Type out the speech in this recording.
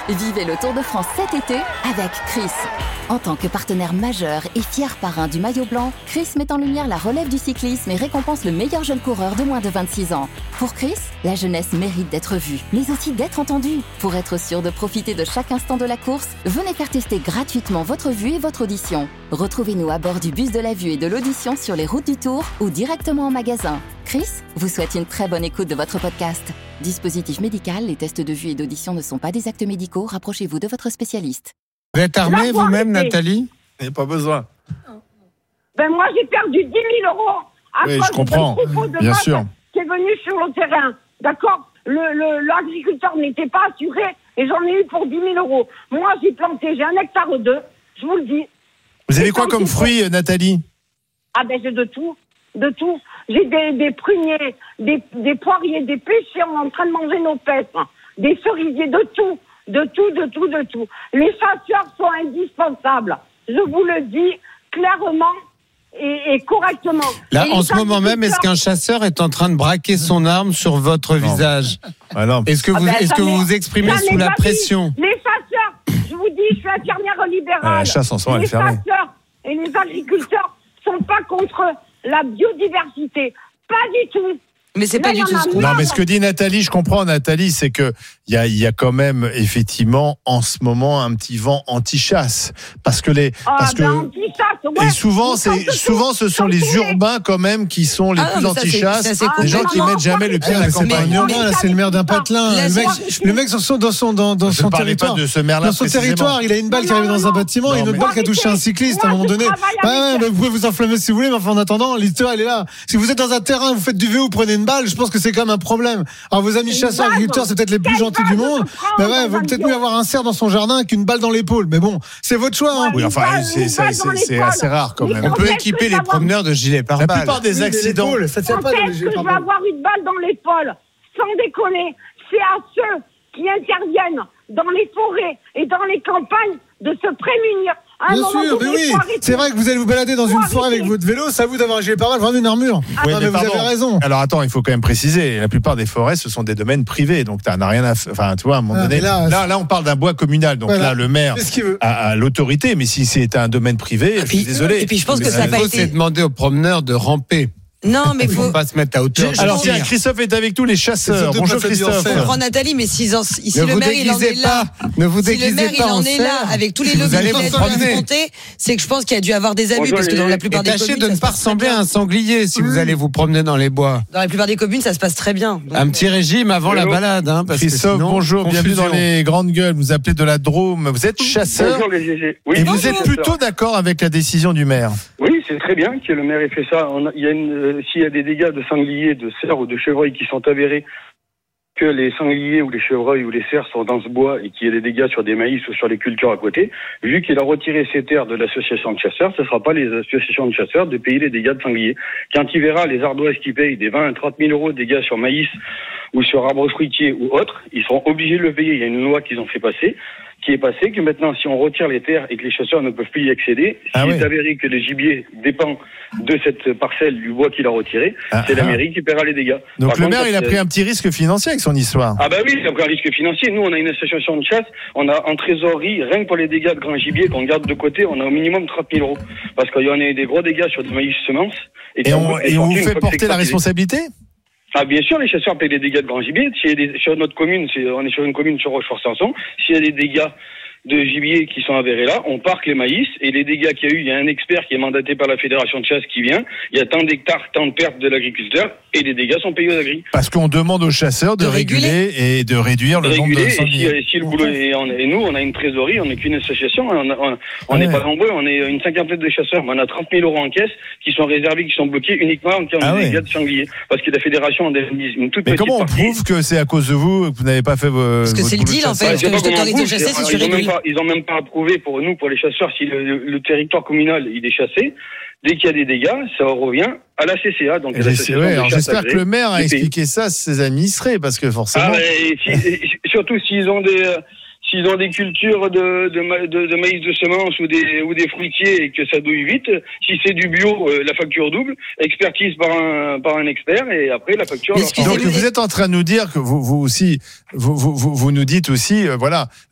Vivez le Tour de France cet été avec Chris. En tant que partenaire majeur et fier parrain du maillot blanc, Chris met en lumière la relève du cyclisme et récompense le meilleur jeune coureur de moins de 26 ans. Pour Chris, la jeunesse mérite d'être vue, mais aussi d'être entendue. Pour être sûr de profiter de chaque instant de la course, venez faire tester gratuitement votre vue et votre audition. Retrouvez-nous à bord du bus de la vue et de l'audition sur les routes du Tour ou directement en magasin. Chris vous souhaite une très bonne écoute de votre podcast. Dispositif médical, les tests de vue et d'audition ne sont pas des actes médicaux. Rapprochez-vous de votre spécialiste. Vous êtes armée vous-même, Nathalie ? Il n'y a pas besoin. Ben moi, j'ai perdu 10 000 euros à Oui, cause je comprends, d'un troupeau de bien vaches sûr. qui est venu sur le terrain. D'accord ? L'agriculteur n'était pas assuré et j'en ai eu pour 10 000 euros. Moi, j'ai planté, j'ai 1 hectare ou 2, je vous le dis. Vous avez quoi comme fruits, Nathalie ? Ah ben j'ai de tout. J'ai des pruniers, des poiriers, des pêchers, on est en train de manger nos pêches, des cerisiers, de tout. Les chasseurs sont indispensables. Je vous le dis clairement et correctement. Là, Et en les ce moment même, est-ce qu'un chasseur est en train de braquer son arme sur votre visage ? Ah non. Est-ce que vous vous exprimez sous la pression ? Les chasseurs, je vous dis, je suis infirmière libérale. La chasse en soi, elle les est fermée. chasseurs et les agriculteurs sont pas contre la biodiversité. Pas du tout. Mais c'est pas du tout ce qu'on... Non, mais ce que dit Nathalie, je comprends, Nathalie, c'est que il y a quand même effectivement en ce moment un petit vent anti-chasse, parce que anti-chasse, ouais. et souvent ce sont les urbains quand même qui sont les plus anti-chasse, les gens qui mettent jamais le pied à la campagne. Urbain, là, c'est le maire d'un patelin. Le mec dans son territoire. De ce maire-là Dans son territoire, il a une balle qui arrive dans un bâtiment et une autre balle qui a touché un cycliste à un moment donné. Vous pouvez vous enflammer si vous voulez, mais enfin en attendant, l'histoire elle est là. Si vous êtes dans un terrain, vous faites du vélo, vous prenez une balle, je pense que c'est quand même un problème. Alors vos amis chasseurs, agriculteurs, c'est peut-être les plus gentils du monde, mais ouais, vous peut-être mieux avoir un cerf dans son jardin avec une balle dans l'épaule. Mais bon, c'est votre choix. Hein. Oui, enfin, c'est assez rare quand même. On peut équiper les promeneurs de gilets pare-balles. La plupart des accidents. Ça tient pas Quand est-ce que je vais avoir une balle dans l'épaule ? Sans déconner, c'est à ceux qui interviennent dans les forêts et dans les campagnes de se prémunir. Bien sûr, mais oui, c'est vrai que vous allez vous balader dans une forêt avec votre vélo, ça vous d'avoir un gilet pare-balles, vraiment une armure. Oui, mais vous avez raison. Alors attends, il faut quand même préciser, la plupart des forêts, ce sont des domaines privés, donc t'as rien à faire. Enfin, tu vois, à un moment donné. Là, on parle d'un bois communal, donc voilà. Là, le maire a l'autorité, mais si c'était un domaine privé, je suis désolé. Et puis je pense que ça n'a pas été... c'est demander aux promeneurs de ramper. Non, mais faut pas se mettre à hauteur. Alors tiens, Christophe est avec nous, les chasseurs. Bonjour Christophe. Je comprends Nathalie, mais si le maire il en est là, ne vous si le déguisez maire il pas en est là, avec tous les lobbies qu'il a dû affronter, c'est que je pense qu'il y a dû avoir des abus, parce que dans la plupart des communes, tâchez de ne pas ressembler à un sanglier si vous allez vous promener dans les bois. Dans la plupart des communes, ça se passe très bien. Un petit régime avant la balade, hein, parce Christophe, bonjour, bienvenue dans les grandes gueules. Vous appelez de la Drôme. Vous êtes chasseur. Bonjour les GG. Oui, et vous êtes plutôt d'accord avec la décision du maire. Oui, c'est très bien que le maire ait fait ça. S'il y a des dégâts de sangliers, de cerfs ou de chevreuils qui sont avérés, que les sangliers ou les chevreuils ou les cerfs sont dans ce bois et qu'il y a des dégâts sur des maïs ou sur les cultures à côté, vu qu'il a retiré ses terres de l'association de chasseurs, ce ne sera pas les associations de chasseurs de payer les dégâts de sangliers. Quand il verra les ardoises qui payent des 20 à 30 000 euros de dégâts sur maïs ou sur arbres fruitiers ou autres, ils seront obligés de le payer. Il y a une loi qu'ils ont fait passer, qui est passée, que maintenant, si on retire les terres et que les chasseurs ne peuvent plus y accéder, s'il est avéré que le gibier dépend de cette parcelle du bois qu'il a retiré, c'est la mairie qui paiera les dégâts. Donc le maire, il a pris un petit risque financier avec son histoire. Ah bah oui, il a pris un risque financier. Nous, on a une association de chasse, on a en trésorerie, rien que pour les dégâts de grand gibier qu'on garde de côté, on a au minimum 30 000 euros. Parce qu'il y en a des gros dégâts sur des maïs semences. Et on vous fait porter la responsabilité ? Ah, bien sûr, les chasseurs payent les dégâts de grand gibier. Sur notre commune, on est sur une commune sur Rochefort-Sanson. S'il y a des dégâts de gibier qui sont avérés là, on parque les maïs, et les dégâts qu'il y a eu, il y a un expert qui est mandaté par la fédération de chasse qui vient, il y a tant d'hectares, tant de pertes de l'agriculteur, et les dégâts sont payés aux agri. Parce qu'on demande aux chasseurs de réguler et de réduire le nombre de sangliers. Si le boulot et nous, on a une trésorerie, on n'est qu'une association, on n'est pas nombreux, on est une cinquantaine de chasseurs, mais on a 30 000 euros en caisse qui sont réservés, qui sont bloqués uniquement en cas de dégâts de sangliers. Parce que la fédération a une toute petite partie. Mais comment on prouve que c'est à cause de vous que vous n'avez pas fait vos... Parce que c'est le deal en fait, parce que je t'autorise de chasser si tu régules. Ils n'ont même pas approuvé pour nous, pour les chasseurs, si le territoire communal il est chassé. Dès qu'il y a des dégâts, ça revient à la CCA. Donc alors j'espère que le maire a expliqué ça à ses administrés, parce que forcément. Surtout s'ils ont des cultures de maïs de semences ou des fruitiers et que ça douille vite, si c'est du bio, la facture double, expertise par un expert, et après la facture. Donc vous êtes en train de nous dire que vous aussi, vous nous dites aussi, voilà,